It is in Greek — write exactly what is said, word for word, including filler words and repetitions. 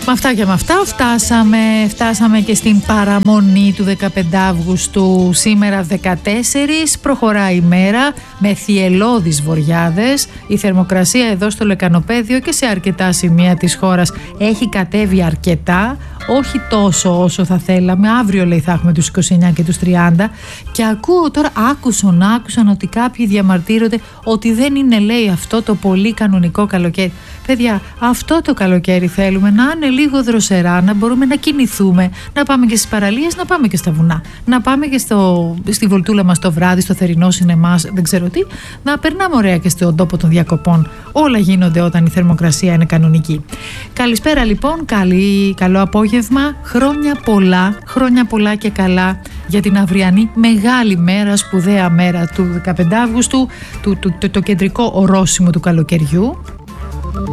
Με αυτά και με αυτά φτάσαμε, φτάσαμε και στην παραμονή του δεκαπέντε Αυγούστου. Σήμερα δεκατέσσερις, προχωράει η μέρα με θυελλώδεις βοριάδες. Η θερμοκρασία εδώ στο Λεκανοπαίδιο και σε αρκετά σημεία της χώρας έχει κατέβει αρκετά. Όχι τόσο όσο θα θέλαμε. Αύριο λέει θα έχουμε τους είκοσι εννιά και τους τριάντα. Και ακούω τώρα, άκουσαν, άκουσαν ότι κάποιοι διαμαρτύρονται ότι δεν είναι, λέει, αυτό το πολύ κανονικό καλοκαίρι. Παιδιά, αυτό το καλοκαίρι θέλουμε, να είναι λίγο δροσερά, να μπορούμε να κινηθούμε, να πάμε και στις παραλίες, να πάμε και στα βουνά, να πάμε και στο, στη βολτούλα μας το βράδυ, στο θερινό σινεμά, δεν ξέρω τι, να περνάμε ωραία και στον τόπο των διακοπών. Όλα γίνονται όταν η θερμοκρασία είναι κανονική. Καλησπέρα λοιπόν, καλή, καλό απόγευμα, χρόνια πολλά, χρόνια πολλά και καλά για την αυριανή μεγάλη μέρα, σπουδαία μέρα του δεκαπέντε Αυγούστου, του, του, το, το κεντρικό ορόσημο του καλοκαιριού.